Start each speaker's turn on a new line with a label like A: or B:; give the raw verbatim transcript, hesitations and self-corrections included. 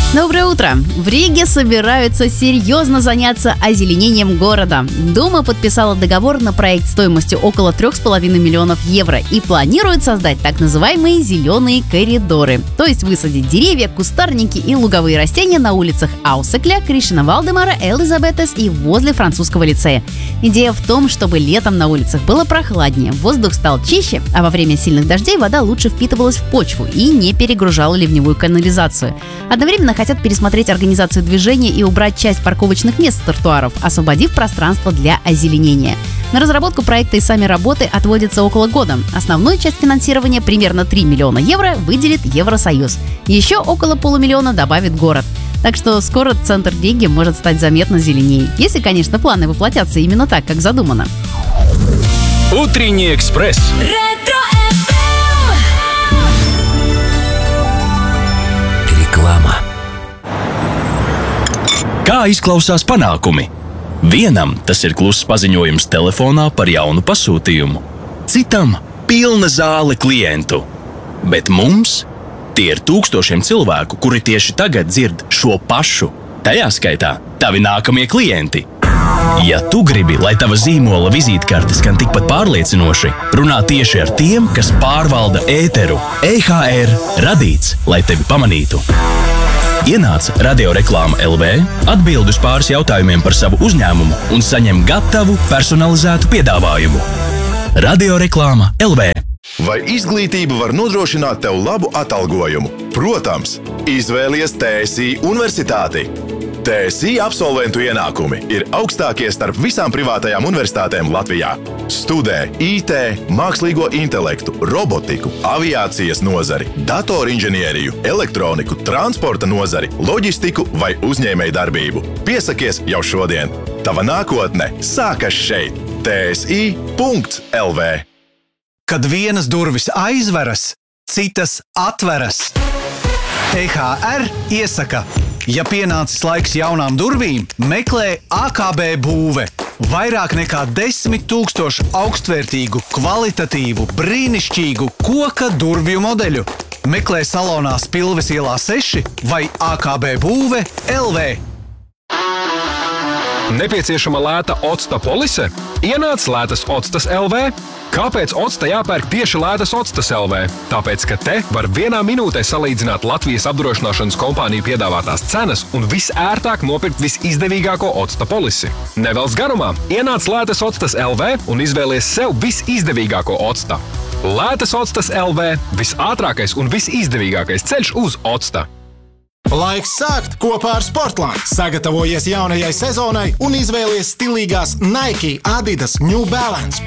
A: Доброе утро! В Риге собираются серьезно заняться озеленением города. Дума подписала договор на проект стоимостью около трех с половиной миллионов евро и планирует создать так называемые зеленые коридоры. То есть высадить деревья, кустарники и луговые растения на улицах Аусекля, Кришина Валдемара, Элизабетес и возле французского лицея. Идея в том, чтобы летом на улицах было прохладнее, воздух стал чище, а во время сильных дождей вода лучше впитывалась в почву и не перегружала ливневую канализацию. Одновременно хотят пересмотреть организацию движения и убрать часть парковочных мест с тротуаров, освободив пространство для озеленения. На разработку проекта и сами работы отводится около года. Основную часть финансирования, примерно три миллиона евро, выделит Евросоюз. Еще около полумиллиона добавит город. Так что скоро центр Риги может стать заметно зеленее. Если, конечно, планы воплотятся именно так, как задумано.
B: Утренний экспресс. Reklāma. Kā izklausās panākumi? Vienam tas ir kluss paziņojums telefonā par jaunu pasūtījumu, citam – pilna zāle klientu. Bet mums tie ir tūkstošiem cilvēku, kuri tieši tagad dzird šo pašu. Tajā skaitā tavi nākamie klienti. Ja tu gribi, lai tava zīmola vizītkarte skan tikpat pārliecinoši, runā tieši ar tiem, kas pārvalda ēteru. E H R radīts, lai tevi pamanītu. Ienāc Radioreklāma L V, atbild uz pāris jautājumiem par savu uzņēmumu un saņem gatavu personalizētu piedāvājumu. Radioreklāma L V.
C: Vai izglītība var nodrošināt tev labu atalgojumu? Protams, izvēlies T S I universitāti. T S I absolventu ienākumi ir augstākie starp visām privātajām universitātēm Latvijā. Studē I T, mākslīgo intelektu, robotiku, aviācijas nozari, datorinženieriju, elektroniku, transporta nozari, loģistiku vai uzņēmēju darbību. Piesakies jau šodien. Tava nākotne sākas šeit. T S I punkts L V.
D: Kad vienas durvis aizveras, citas atveras. E H R iesaka, ja pienācis laiks jaunām durvīm, meklē A K B būve. Vairāk nekā desmit tūkstoši augstvērtīgu, kvalitatīvu, brīnišķīgu koka durvju modeļu. Meklē salonā Spilves ielā seši vai A K B būve L V.
B: Nepieciešama lēta octa polise? Ienāc lētas octas L V. Kāpēc octa jāpērk tieši lētas octas L V? Tāpēc, ka te var vienā minūtē salīdzināt Latvijas apdrošināšanas kompāniju piedāvātās cenas un visērtāk nopirkt visizdevīgāko octa polisi. Nevelc garumā, ienāc lētas octas L V un izvēlies sev visizdevīgāko octa. Lētas octas L V – visātrākais un visizdevīgākais ceļš uz octa.
E: Laiks sākt kopā ar Sportland. Sagatavojies jaunajai sezonai un izvēlies stilīgās Nike, Adidas, New Balance,